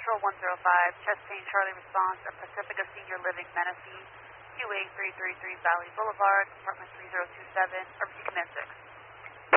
Patrol 105, Chastain Charlie response at Pacifica Senior Living, Menifee, QA 333 Valley Boulevard, apartment 3027.